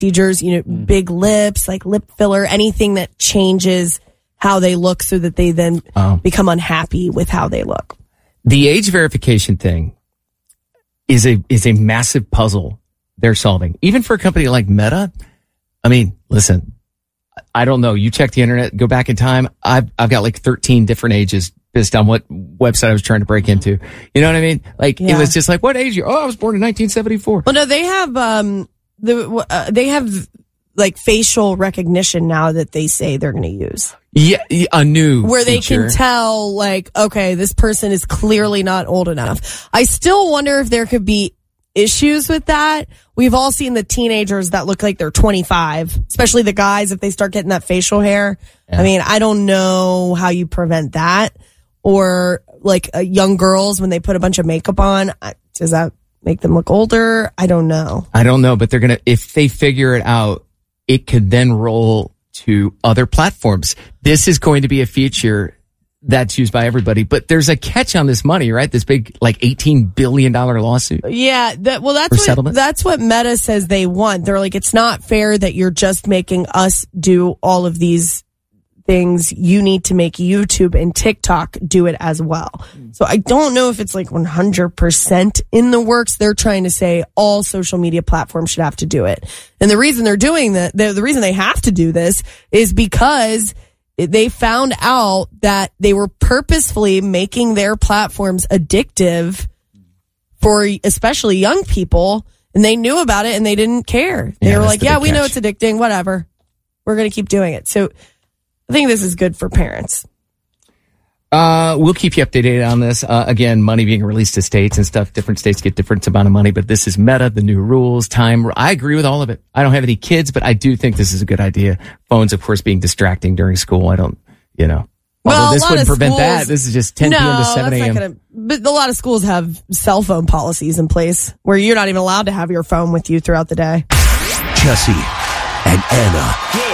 procedures, big lips, like lip filler, anything that changes how they look so that they then become unhappy with how they look. The age verification thing is a massive puzzle they're solving. Even for a company like Meta. I mean, listen, I don't know. You check the internet, go back in time. I've got like 13 different ages based on what website I was trying to break into. You know what I mean? Like, It was just like, what age are you? Oh, I was born in 1974. Well, no, they have, like facial recognition now that they say they're going to use. Yeah, a new where they feature. can tell, like, okay, this person is clearly not old enough. I still wonder if there could be issues with that. We've all seen the teenagers that look like they're 25, especially the guys if they start getting that facial hair. Yeah. I mean, I don't know how you prevent that. Or like young girls when they put a bunch of makeup on, does that make them look older? I don't know. But if they figure it out, it could then roll to other platforms. This is going to be a feature that's used by everybody, but there's a catch on this money, right? This big, like $18 billion lawsuit. Yeah. That's what Meta says they want. They're like, it's not fair that you're just making us do all of these things. You need to make YouTube and TikTok do it as well. So I don't know if it's like 100% in the works. They're trying to say all social media platforms should have to do it. And the reason they're doing that, the reason they have to do this is because they found out that they were purposefully making their platforms addictive for especially young people, and they knew about it and they didn't care. They were like, we know it's addicting, whatever. We're going to keep doing it. So I think this is good for parents. We'll keep you updated on this. Again, money being released to states and stuff. Different states get different amount of money, but this is Meta, the new rules, time. I agree with all of it. I don't have any kids, but I do think this is a good idea. Phones, of course, being distracting during school. Although this wouldn't prevent that. This is just 10 p.m. to 7 a.m. But a lot of schools have cell phone policies in place where you're not even allowed to have your phone with you throughout the day. Jesse and Anna.